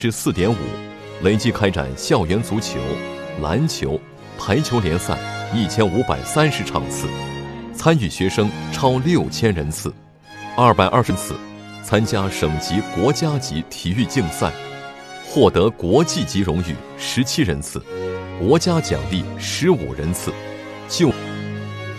至4.5，累计开展校园足球、篮球、排球联赛1530场次，参与学生超6000人次，220次参加省级、国家级体育竞赛，获得国际级荣誉17人次，国家奖励15人次。就